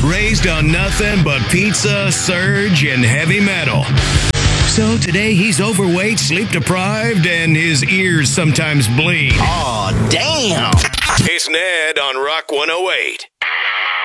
raised on nothing but pizza, Surge, and heavy metal. So today he's overweight, sleep-deprived, and his ears sometimes bleed. Aw, damn! It's Ned on Rock 108.